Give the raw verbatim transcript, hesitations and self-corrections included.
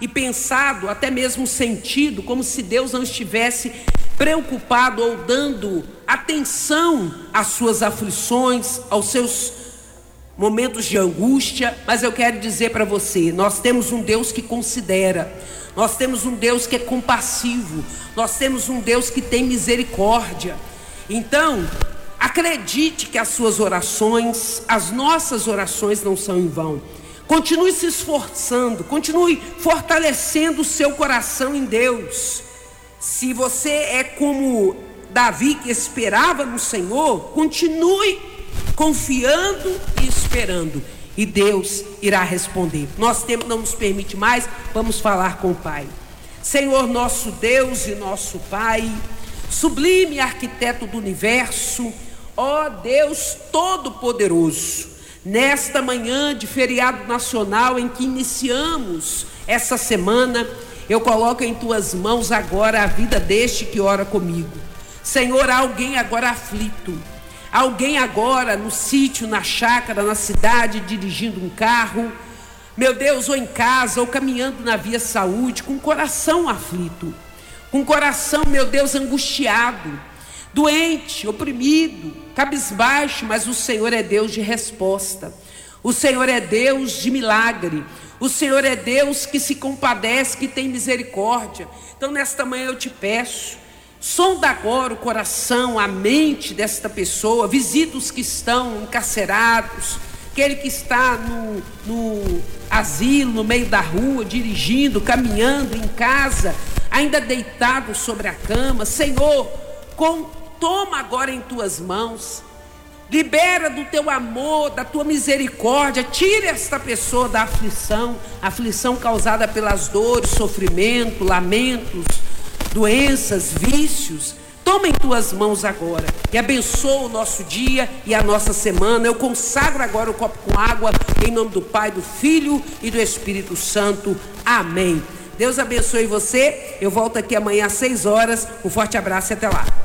e pensado, até mesmo sentido, como se Deus não estivesse preocupado ou dando atenção às suas aflições, aos seus momentos de angústia. Mas eu quero dizer para você, nós temos um Deus que considera, nós temos um Deus que é compassivo, nós temos um Deus que tem misericórdia. Então, acredite que as suas orações, as nossas orações não são em vão. Continue se esforçando, continue fortalecendo o seu coração em Deus. Se você é como Davi, que esperava no Senhor, continue confiando e esperando, e Deus irá responder. Nosso tempo não nos permite mais, vamos falar com o Pai. Senhor, nosso Deus e nosso Pai, sublime arquiteto do universo, ó Deus Todo-Poderoso, nesta manhã de feriado nacional em que iniciamos essa semana, eu coloco em tuas mãos agora a vida deste que ora comigo. Senhor, há alguém agora aflito, alguém agora no sítio, na chácara, na cidade, dirigindo um carro, meu Deus, ou em casa, ou caminhando na via saúde, com o coração aflito, com o coração, meu Deus, angustiado, doente, oprimido, cabisbaixo. Mas o Senhor é Deus de resposta, o Senhor é Deus de milagre, o Senhor é Deus que se compadece, que tem misericórdia. Então nesta manhã eu te peço, sonda agora o coração, a mente desta pessoa, visita os que estão encarcerados, aquele que está no, no asilo, no meio da rua, dirigindo, caminhando, em casa, ainda deitado sobre a cama. Senhor, com, toma agora em tuas mãos, libera do teu amor, da tua misericórdia, tira esta pessoa da aflição, aflição causada pelas dores, sofrimento, lamentos, doenças, vícios. Toma em tuas mãos agora e abençoa o nosso dia e a nossa semana. Eu consagro agora o copo com água, em nome do Pai, do Filho e do Espírito Santo. Amém. Deus abençoe você. Eu volto aqui amanhã às seis horas. Um forte abraço e até lá.